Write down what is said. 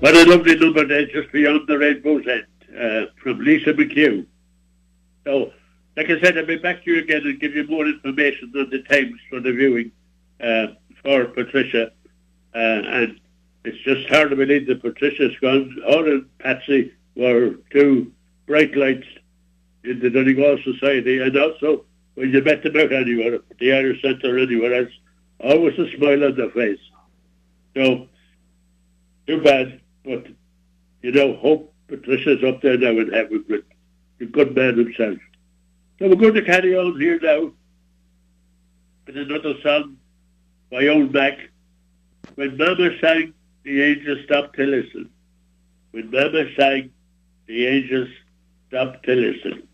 What a lovely number there, just beyond the Rainbow's End, from Lisa McHugh. So, like I said, I'll be back to you again and give you more information on the times for the viewing for Patricia. And it's just hard to believe that Patricia's gone. Her and Patsy were two bright lights in the Donegal Society, and also when you met them out anywhere, at the Irish Centre or anywhere else, always a smile on their face. So, too bad, but, hope Patricia's up there now in heaven with the good man himself. So we're going to carry on here now with another song by Old Mac. When Mama sang, the angels stopped to listen. When Mama sang, the angels stopped to listen.